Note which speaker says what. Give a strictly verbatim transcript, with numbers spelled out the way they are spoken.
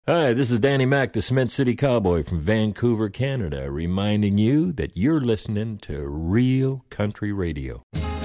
Speaker 1: Hi, this is Danny Mac, the Cement City Cowboy from Vancouver, Canada, reminding you that you're listening to Real Country Radio.